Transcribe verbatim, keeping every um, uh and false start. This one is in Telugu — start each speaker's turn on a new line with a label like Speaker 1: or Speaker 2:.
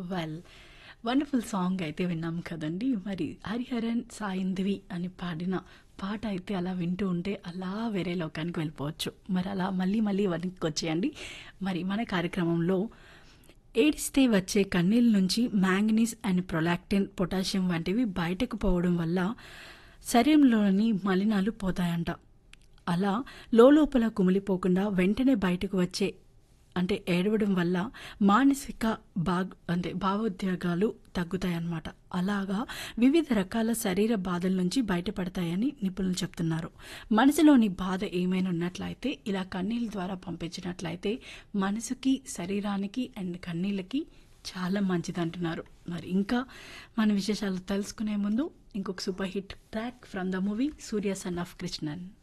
Speaker 1: వెల్ వండర్ఫుల్ సాంగ్ అయితే విన్నాం కదండి. మరి హరిహరన్ సాయింధవి అని పాడిన పాట అయితే అలా వింటూ ఉంటే అలా వేరే లోకానికి వెళ్ళిపోవచ్చు. మరి అలా మళ్ళీ మళ్ళీ వెనక్కి వచ్చేయండి. మరి మన కార్యక్రమంలో ఏడిస్తే వచ్చే కన్నీళ్ళ నుంచి మ్యాంగనీస్ అండ్ ప్రొలాక్టిన్, పొటాషియం వంటివి బయటకు పోవడం వల్ల శరీరంలోని మలినాలు పోతాయంట. అలా లోపల కుమిలిపోకుండా వెంటనే బయటకు వచ్చే అంటే ఏడవడం వల్ల మానసిక బాగ్ అంటే భావోద్వేగాలు తగ్గుతాయన్నమాట. అలాగా వివిధ రకాల శరీర బాధల నుంచి బయటపడతాయని నిపుణులు చెప్తున్నారు. మనసులోని బాధ ఏమైనా ఉన్నట్లయితే ఇలా కన్నీళ్ళ ద్వారా పంపించినట్లయితే మనసుకి, శరీరానికి అండ్ కన్నీళ్ళకి చాలా మంచిది అంటున్నారు. మరి ఇంకా మన విశేషాలు తెలుసుకునే ముందు ఇంకొక super hit track from the movie Surya son of Krishnan.